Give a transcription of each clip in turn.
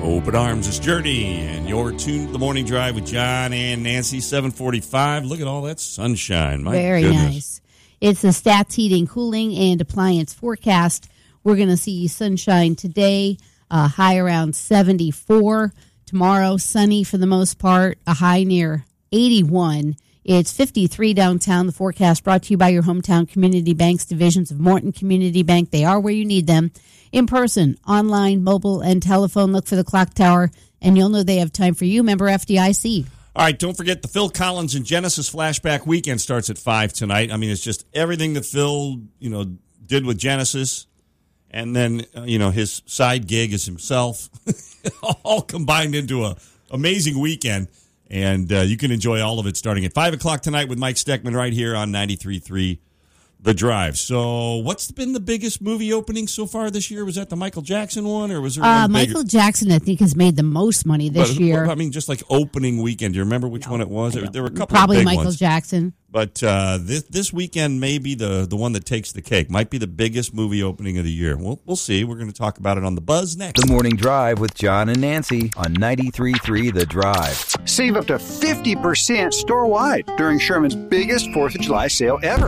Open Arms is Journey, and you're tuned to the Morning Drive with John and Nancy, 7:45. Look at all that sunshine. My Very goodness. nice. It's the Stats Heating, Cooling, and Appliance forecast. We're going to see sunshine today, high around 74. Tomorrow, sunny for the most part, a high near 81. It's 53 downtown. The forecast brought to you by your hometown community banks, divisions of Morton Community Bank. They are where you need them. In person, online, mobile, and telephone. Look for the clock tower, and you'll know they have time for you. Member FDIC. All right, don't forget the Phil Collins and Genesis Flashback Weekend starts at 5 tonight. I mean, it's just everything that Phil, did with Genesis, and then, his side gig as himself, all combined into a amazing weekend. And you can enjoy all of it starting at 5 o'clock tonight with Mike Steckman right here on 93.3 The Drive. So what's been the biggest movie opening so far this year? Was that the Michael Jackson one, or was there one bigger? Michael Jackson, I think, has made the most money this year. I mean, just like opening weekend. Do you remember which one it was? There were a couple Probably of big Michael ones. Jackson. But this weekend may be the one that takes the cake. Might be the biggest movie opening of the year. We'll see. We're going to talk about it on The Buzz next. The Morning Drive with John and Nancy on 93.3 The Drive. Save up to 50% store-wide during Sherman's biggest 4th of July sale ever.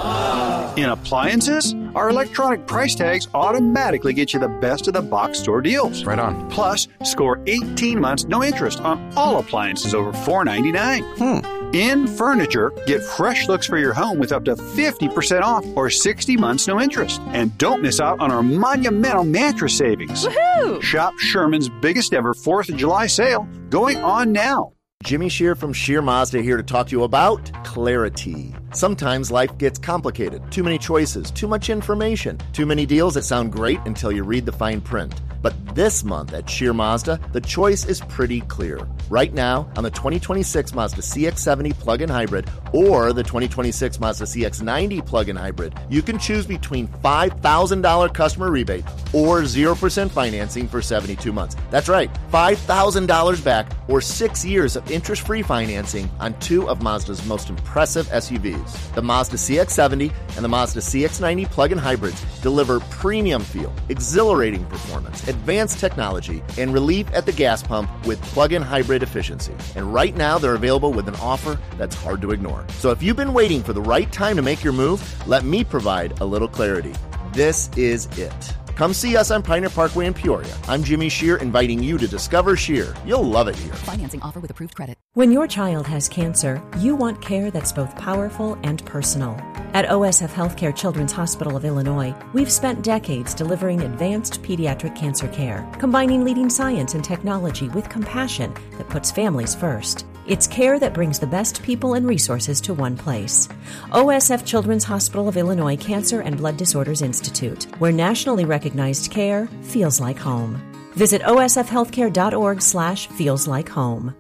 In appliances, our electronic price tags automatically get you the best of the box store deals. Right on. Plus, score 18 months no interest on all appliances over $4.99. In furniture, get fresh looks for your home with up to 50% off or 60 months no interest. And don't miss out on our monumental mattress savings. Woohoo! Shop Sherman's biggest ever 4th of July sale going on now. Jimmy Shear from Shear Mazda here to talk to you about clarity. Sometimes life gets complicated. Too many choices, too much information, too many deals that sound great until you read the fine print. But this month at Shear Mazda, the choice is pretty clear. Right now, on the 2026 Mazda CX-70 plug-in hybrid or the 2026 Mazda CX-90 plug-in hybrid, you can choose between $5,000 customer rebate or 0% financing for 72 months. That's right, $5,000 back or 6 years of interest-free financing on two of Mazda's most impressive SUVs. The Mazda CX-70 and the Mazda CX-90 plug-in hybrids deliver premium feel, exhilarating performance, advanced technology, and relief at the gas pump with plug-in hybrid efficiency. And right now, they're available with an offer that's hard to ignore. So if you've been waiting for the right time to make your move, let me provide a little clarity. This is it. Come see us on Pioneer Parkway in Peoria. I'm Jimmy Shear, inviting you to discover Shear. You'll love it here. Financing offer with approved credit. When your child has cancer, you want care that's both powerful and personal. At OSF Healthcare Children's Hospital of Illinois, we've spent decades delivering advanced pediatric cancer care, combining leading science and technology with compassion that puts families first. It's care that brings the best people and resources to one place. OSF Children's Hospital of Illinois Cancer and Blood Disorders Institute, where nationally recognized care feels like home. Visit osfhealthcare.org/feelslikeHome.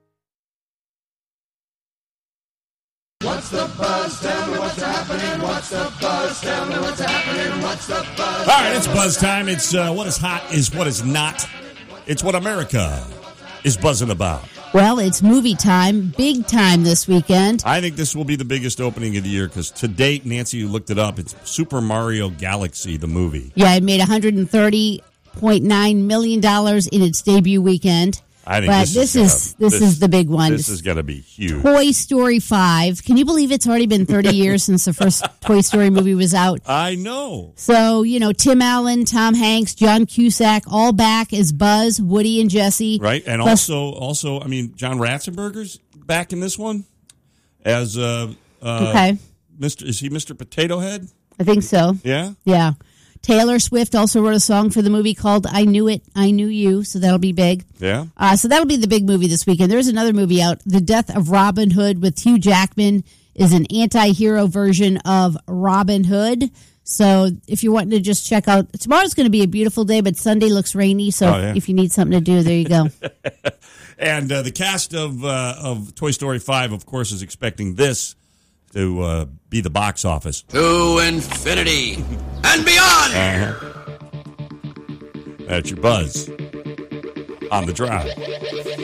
What's the buzz? Tell me what's happening. What's the buzz? Tell me what's happening. What's the buzz? All right, it's buzz time. It's what is hot is what is not. It's what America is buzzing about. Well, it's movie time, big time this weekend. I think this will be the biggest opening of the year because to date, Nancy, you looked it up, it's Super Mario Galaxy, the movie. Yeah, it made $130.9 million in its debut weekend. I think this is the big one. This is going to be huge. Toy Story 5. Can you believe it's already been 30 years since the first Toy Story movie was out? I know. So, Tim Allen, Tom Hanks, John Cusack, all back as Buzz, Woody, and Jesse. Right, and also, I mean, John Ratzenberger's back in this one as okay. Is he Mr. Potato Head? I think so. Yeah? Yeah. Taylor Swift also wrote a song for the movie called I Knew It, I Knew You, so that'll be big. Yeah. So that'll be the big movie this weekend. There's another movie out, The Death of Robin Hood with Hugh Jackman, is an anti-hero version of Robin Hood. So if you're wanting to just check out, tomorrow's going to be a beautiful day, but Sunday looks rainy, so if you need something to do, there you go. And the cast of Toy Story 5, of course, is expecting this to be the box office. To infinity and beyond! That's your buzz on the drive.